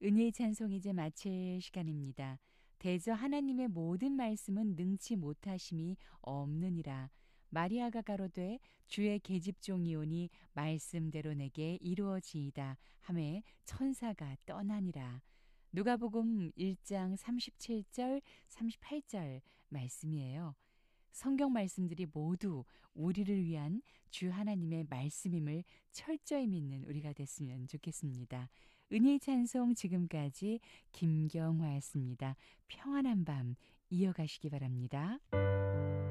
은혜의 찬송 이제 마칠 시간입니다. 대저 하나님의 모든 말씀은 능치 못하심이 없느니라. 마리아가 가로되 주의 계집종이오니 말씀대로 내게 이루어지이다 하매 천사가 떠나니라. 누가복음 1장 37절 38절 말씀이에요. 성경 말씀들이 모두 우리를 위한 주 하나님의 말씀임을 철저히 믿는 우리가 됐으면 좋겠습니다. 은혜의 찬송 지금까지 김경화였습니다. 평안한 밤 이어가시기 바랍니다.